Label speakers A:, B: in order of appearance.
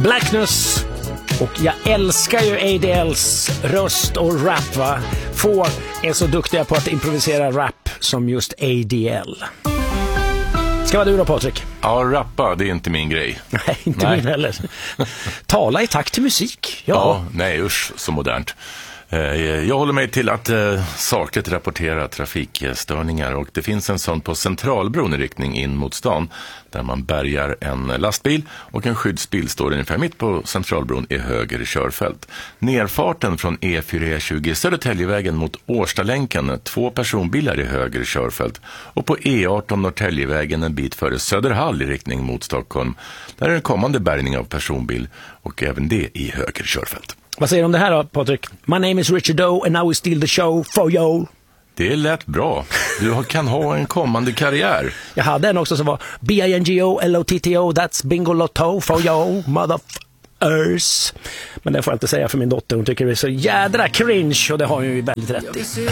A: Blackness. Och jag älskar ju ADLs röst och rap, va? Få är så duktiga på att improvisera rap som just ADL. Ska vara du då, Patrik?
B: Ja, rappa, det är inte min grej.
A: Nej, inte min heller. Tala i takt till musik.
B: Ja, nej usch, så modernt. Jag håller mig till att sakligt rapportera trafikstörningar, och det finns en sån på Centralbron i riktning in mot stan där man bärgar en lastbil och en skyddsbil står ungefär mitt på Centralbron i höger körfält. Nerfarten från E4-E20 Södertäljevägen mot Årstalänken, 2 personbilar i höger körfält, och på E18 Norrtäljevägen en bit före Söderhall i riktning mot Stockholm. Där är en kommande bärgning av personbil och även det i höger körfält.
A: Vad säger du om det här då, Patrik? My name is Richard Doe and now we steal the show for you.
B: Det lät bra. Du kan ha en kommande karriär.
A: Jag hade en också som var B-I-N-G-O-L-O-T-T-O, that's bingo lotto for you, motherfuckers. Men det får jag inte säga för min dotter. Hon tycker det är så jädra cringe, och det har hon ju väldigt rätt i.